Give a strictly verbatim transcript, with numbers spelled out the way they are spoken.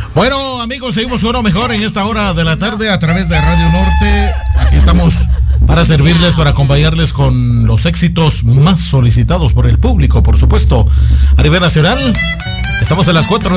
Bueno, amigos, seguimos con lo mejor en esta hora de la tarde a través de Radio Norte. Aquí estamos para servirles, para acompañarles con los éxitos más solicitados por el público, por supuesto, a nivel nacional. Estamos en las cuatro